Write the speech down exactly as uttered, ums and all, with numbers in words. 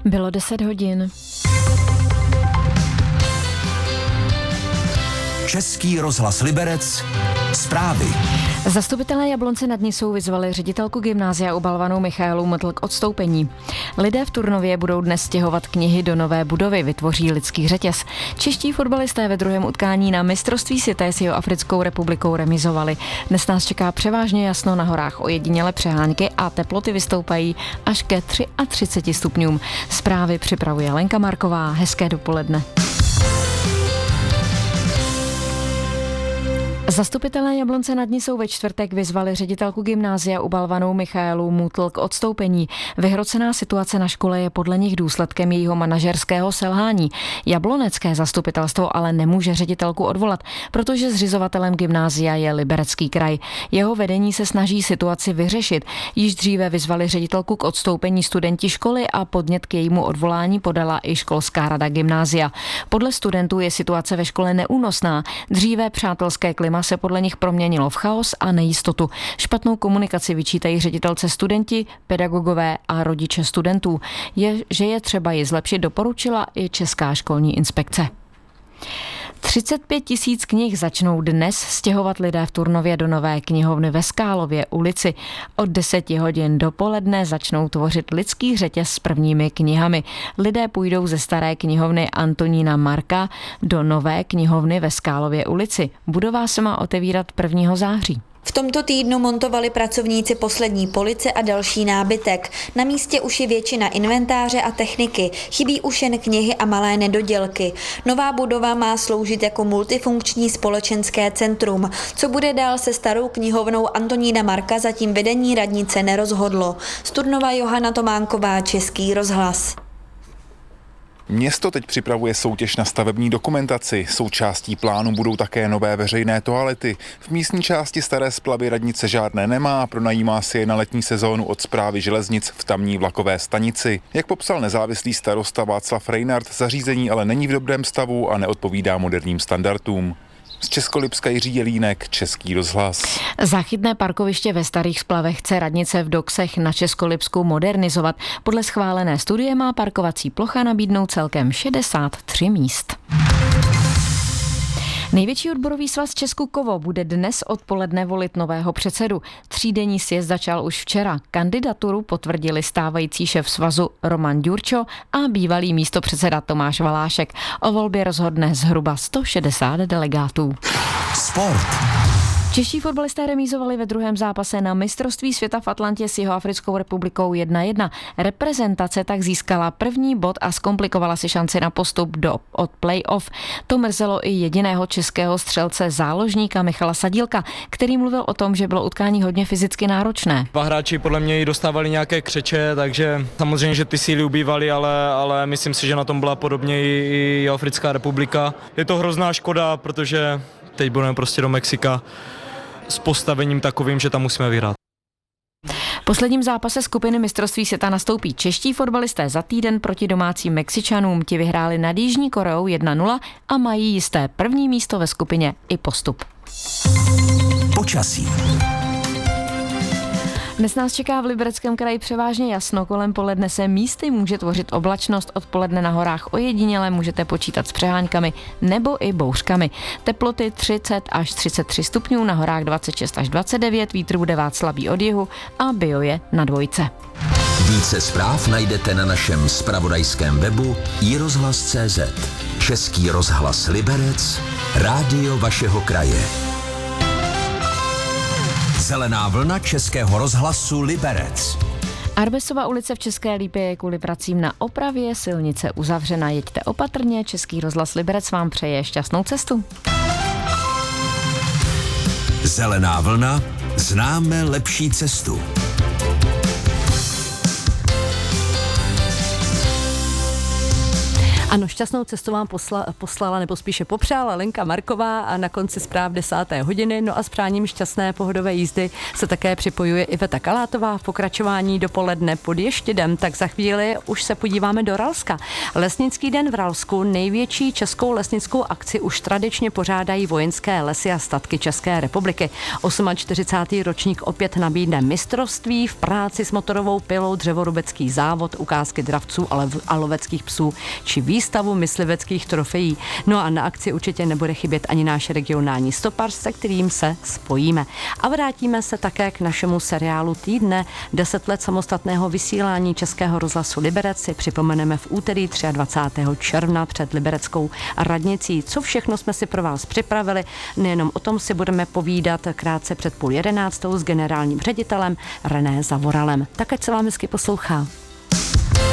Bylo deset hodin. Český rozhlas Liberec. Zprávy. Zastupitelé Jablonce nad Nisou vyzvali ředitelku gymnázia u Balvanu Michaelu Motl k odstoupení. Lidé v Turnově budou dnes stěhovat knihy do nové budovy, vytvoří lidský řetěz. Čeští fotbalisté ve druhém utkání na mistrovství světa s Jihoafrickou republikou remizovali. Dnes nás čeká převážně jasno, na horách ojedinělé přehánky a teploty vystoupají až ke třiceti třem stupňům. Zprávy připravuje Lenka Marková. Hezké dopoledne. Zastupitelé Jablonce nad Nisou ve čtvrtek vyzvali ředitelku gymnázia u Balvanu Michaelu Motl k odstoupení. Vyhrocená situace na škole je podle nich důsledkem jejího manažerského selhání. Jablonecké zastupitelstvo ale nemůže ředitelku odvolat, protože zřizovatelem gymnázia je Liberecký kraj. Jeho vedení se snaží situaci vyřešit. Již dříve vyzvali ředitelku k odstoupení studenti školy a podnět k jejímu odvolání podala i školská rada gymnázia. Podle studentů je situace ve škole neúnosná. Dříve přátelské klima se podle nich proměnilo v chaos a nejistotu. Špatnou komunikaci vyčítají ředitelce studenti, pedagogové a rodiče studentů. Je, že je třeba ji zlepšit, doporučila i Česká školní inspekce. třicet pět tisíc knih začnou dnes stěhovat lidé v Turnově do nové knihovny ve Skálově ulici. Od deseti hodin dopoledne začnou tvořit lidský řetěz s prvními knihami. Lidé půjdou ze staré knihovny Antonína Marka do nové knihovny ve Skálově ulici. Budova se má otevírat prvního září. V tomto týdnu montovali pracovníci poslední police a další nábytek. Na místě už je většina inventáře a techniky. Chybí už jen knihy a malé nedodělky. Nová budova má sloužit jako multifunkční společenské centrum. Co bude dál se starou knihovnou Antonína Marka, zatím vedení radnice nerozhodlo. Z Turnova Johana Tománková, Český rozhlas. Město teď připravuje soutěž na stavební dokumentaci. Součástí plánu budou také nové veřejné toalety. V místní části Staré splavy radnice žádné nemá, pronajímá si je na letní sezónu od Správy železnic v tamní vlakové stanici. Jak popsal nezávislý starosta Václav Rejnard, zařízení ale není v dobrém stavu a neodpovídá moderním standardům. Z Českolipska Jiří Jelínek, Český rozhlas. Záchytné parkoviště ve Starých splavech chce radnice v Doksech na Českolipsku modernizovat. Podle schválené studie má parkovací plocha nabídnout celkem šedesát tři míst. Největší odborový svaz Česku Kovo bude dnes odpoledne volit nového předsedu. Třídenní sjezd začal už včera. Kandidaturu potvrdili stávající šéf svazu Roman Ďurčo a bývalý místopředseda Tomáš Valášek. O volbě rozhodne zhruba sto šedesát delegátů. Sport. Čeští fotbalisté remízovali ve druhém zápase na mistrovství světa v Atlantě s Jihoafrickou republikou jedna jedna. Reprezentace tak získala první bod a zkomplikovala si šanci na postup do od play-off. To mrzelo i jediného českého střelce záložníka Michala Sadílka, který mluvil o tom, že bylo utkání hodně fyzicky náročné. Dva hráči podle mě i dostávali nějaké křeče, takže samozřejmě, že ty síly ubývaly, ale, ale myslím si, že na tom byla podobně i Jihoafrická republika. Je to hrozná škoda, protože teď budeme prostě do Mexika s postavením takovým, že tam musíme vyhrát. V posledním zápase skupiny mistrovství světa nastoupí čeští fotbalisté za týden proti domácím Mexičanům. Ti vyhráli nad Jižní Koreou jedna nula a mají jisté první místo ve skupině i postup. Počasí. Dnes nás čeká v Libereckém kraji převážně jasno, kolem poledne se místy může tvořit oblačnost, odpoledne na horách ojediněle můžete počítat s přeháňkami nebo i bouřkami. Teploty třicet až třicet tři stupňů, na horách dvacet šest až dvacet devět, vítr bude vát slabý od jihu a bio je na dvojce. Více zpráv najdete na našem zpravodajském webu i rozhlas tečka cé zet. Český rozhlas Liberec, rádio vašeho kraje. Zelená vlna Českého rozhlasu Liberec. Arbesova ulice v České Lípě je kvůli pracím na opravě silnice uzavřena. Jeďte opatrně, Český rozhlas Liberec vám přeje šťastnou cestu. Zelená vlna, známe lepší cestu. Ano, šťastnou cestu vám posla, poslala, nebo spíše popřála Lenka Marková a na konci zpráv desáté hodiny. No a s přáním šťastné pohodové jízdy se také připojuje Iveta Kalátová v pokračování dopoledne pod Ještidem. Tak za chvíli už se podíváme do Ralska. Lesnický den v Ralsku, největší českou lesnickou akci, už tradičně pořádají Vojenské lesy a statky České republiky. čtyřicátý osmý ročník opět nabídne mistrovství v práci s motorovou pilou, dřevorubecký závod, ukázky dravců a loveckých psů či výstavu mysliveckých trofejí. No a na akci určitě nebude chybět ani náš regionální stopař, se kterým se spojíme. A vrátíme se také k našemu seriálu týdne. Deset let samostatného vysílání Českého rozhlasu Liberec si připomeneme v úterý dvacátého třetího června před libereckou radnicí. Co všechno jsme si pro vás připravili, nejenom o tom si budeme povídat krátce před půl jedenáctou s generálním ředitelem René Zavoralem. Tak ať se vám hezky poslouchá.